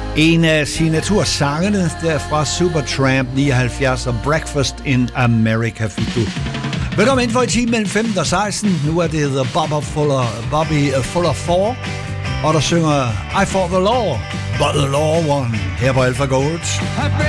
En af signatursangene der fra Supertramp 79 og Breakfast in America fik du. Velkommen ind for i timen mellem 15 og 16. Nu er det The Bobby Fuller 4, og der synger I fought the law, but the law won her på Alpha Gold.